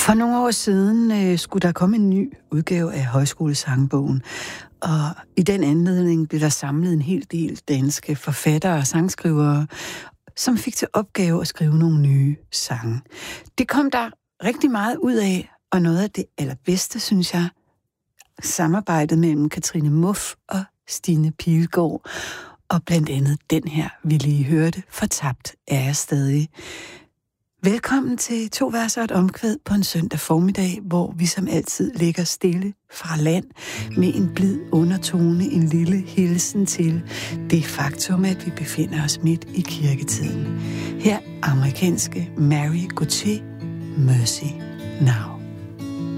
For nogle år siden skulle der komme en ny udgave af Højskolesangbogen, og i den anledning blev der samlet en hel del danske forfattere og sangskrivere, som fik til opgave at skrive nogle nye sange. Det kom der rigtig meget ud af, og noget af det allerbedste, synes jeg, samarbejdet mellem Katrine Muff og Stine Pilgaard, og blandt andet den her, vi lige hørte, Fortabt er jeg stadig. Velkommen til 2 vers og et omkvæd på en søndag formiddag, hvor vi som altid ligger stille fra land med en blid undertone, en lille hilsen til det faktum, at vi befinder os midt i kirketiden. Her amerikanske Mary Gauthier, Mercy Now.